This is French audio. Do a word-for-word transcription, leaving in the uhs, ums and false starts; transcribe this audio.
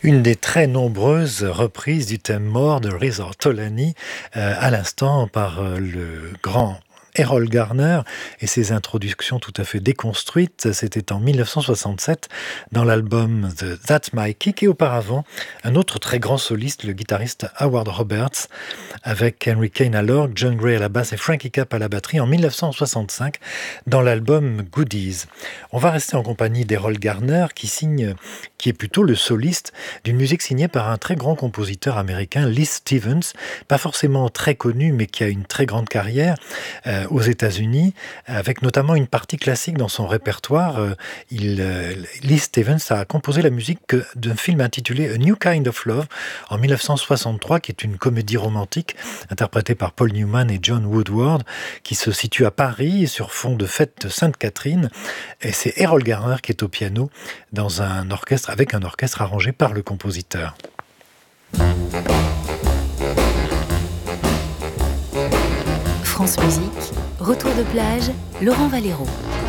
Une des très nombreuses reprises du thème mort de Reza Ortolani, euh, à l'instant par euh, le grand Errol Garner et ses introductions tout à fait déconstruites. C'était en mille neuf cent soixante-sept dans l'album The That's My Kick, et auparavant un autre très grand soliste, le guitariste Howard Roberts, avec Henry Kane à l'orgue, John Gray à la basse et Frankie Capp à la batterie en mille neuf cent soixante-cinq dans l'album Goodies. On va rester en compagnie d'Errol Garner qui signe, qui est plutôt le soliste d'une musique signée par un très grand compositeur américain, Lee Stevens, pas forcément très connu mais qui a une très grande carrière euh, aux États-Unis, avec notamment une partie classique dans son répertoire. Euh, il, euh, Lee Stevens a composé la musique d'un film intitulé A New Kind of Love en mille neuf cent soixante-trois, qui est une comédie romantique interprétée par Paul Newman et John Woodward, qui se situe à Paris sur fond de fête de Sainte-Catherine. Et c'est Errol Garner qui est au piano dans un orchestre, avec un orchestre arrangé par le compositeur. France Musique, retour de plage, Laurent Valero.